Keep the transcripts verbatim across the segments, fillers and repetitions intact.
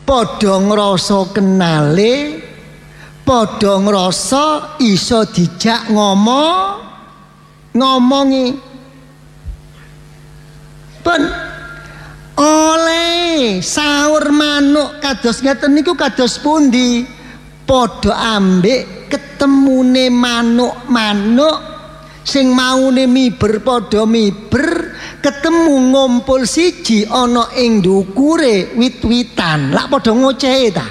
padha ngrasa kenale, padha ngrasa iso dijak ngomong ngomongi. Pun oleh sahur manuk kados ngeten niku kados pundi? Padha ambek ketemune manuk-manuk sing maune miber padha miber, ketemu ngumpul siji ana ing ndukure wit-witan. Lak padha ngocehe ta.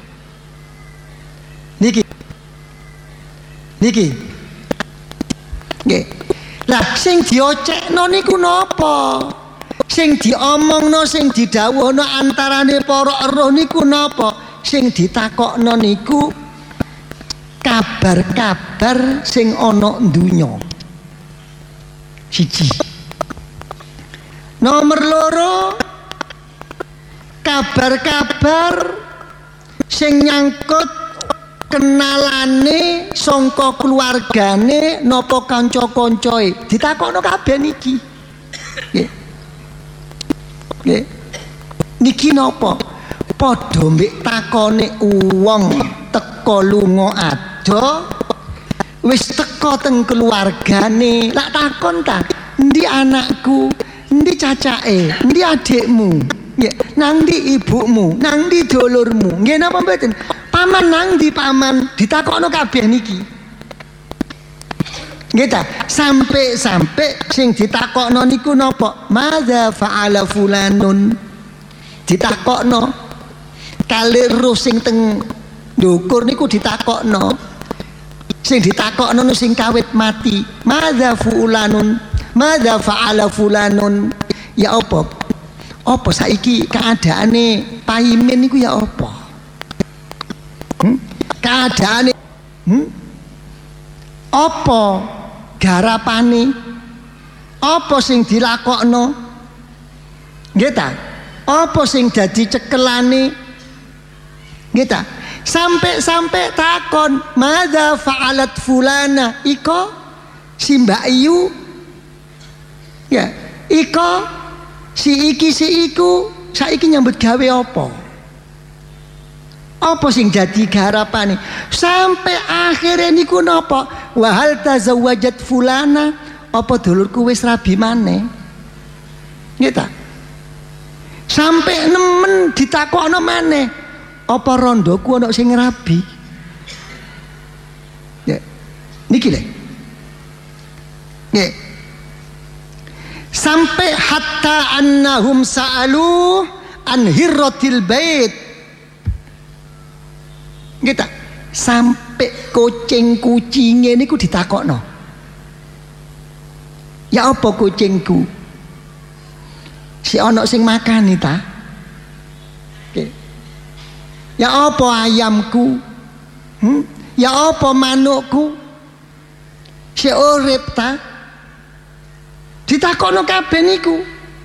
Niki. Niki. Nggih. Lah sing diocekno niku napa? Sing diomongno, sing didhawuhno antarane para eruh niku napa? Sing ditakokno niku kabar-kabar sing ana ndunya. Siji. Nomor loro, kabar-kabar sing nyangkut kenalane sangka keluargane napa kanca-kancoe, ditakokno kabeh niki. Nggih. Nggih. Niki napa? Padha mbek takone wong teka lunga adoh wis teka teng keluargane. Lak takon ta, endi anakku, endi cacake, endi adikmu, nggih, nang ndi ibumu, nang ndi dulurmu, nggih napa mboten? Paman nang ndi paman, ditakokno kabeh niki. Nggih ta, sampai-sampai sing ditakokno niku napa? Madza fa'ala fulanun. Ditakokno kalih ruh sing teng ndukur niku ditakokno. Sing ditakokno sing kawit mati, madza fulanun, madza fa'ala fulanun. Ya apa? Apa saiki keadaane Paimin niku ya apa? Hmm? Keadaane hmm? Apa garapane? Apa sing dilakokno? Nggih ta? Apa sing dadi cekelane? Nggih ta? Sampai-sampai takon, madza fa'alat fulana, iko si Mbak Ayu, ya, iko si iki si iku saiki nyambut gawe apa? Apa sing dadi garapane? Sampai akhirnya niku napa? Wa hal tazawwajat fulana, apa dulurku wis rabi maneh? Nggih ta? Sampai nemen ditakokno maneh. Apa rondoku ana sing rabi? Ya. Niki lho. Nggih. Sampai hatta annahum sa'alu an hirratil bait. Nggih ta? Sampai kucing-kucinge niku ditakokno. Ya apa kucingku? Si ana sing makani ta? Nggih. Ya apa ayamku? Hmm? Ya apa manukku? Si urip ta? Ditakokno kabeh niku.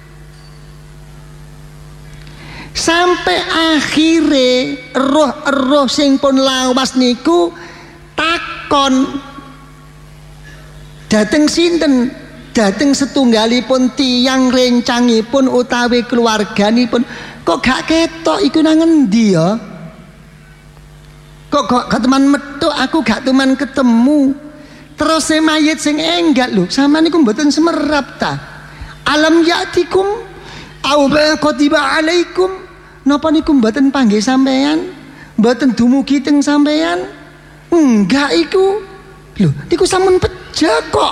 Sampai akhire roh-roh sing pun lawas niku takon dateng sinten? Dateng setunggalipun tiyang rencangipun utawi keluarganipun. Kok gak ketok iku nang endi ya? Kok gak keteman metu, aku gak teman ketemu. Terus saya mayit sing enggat lho, sama niku mboten semerap ta. Alam ya'tikum au qatiba alaikum. Napa niku mboten panggih sampean? Mboten dumugi teng sampean? Enggak iku. Lho, niku sampun pejah kok.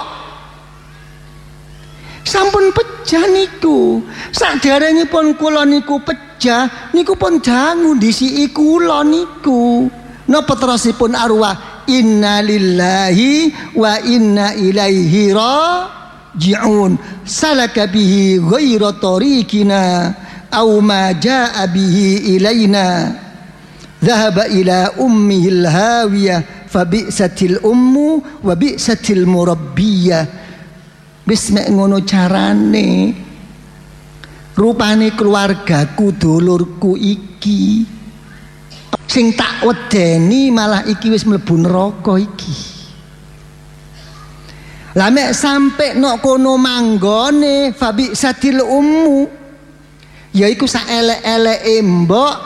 Sampun pejah niku. Saderengipun kula niku pejah, niku pun dangu ndisiki kula niku. Napa terusipun arwah? Inna lillahi wa inna ilaihi raji'un. Salaka bihi ghaira tariqina aw ma jaa bihi ilaina. Dhahaba ila ummihil hawiyah fa bi'satil ummu wa bi'satil murabbiyah. Wis mek ngono carane. Rupane keluargaku dulurku iki sing tak wedeni malah iki wis mlebu neraka iki. Lah mek sampe nok kono manggone fabi satil ummu, yaiku saelek-eleke mbok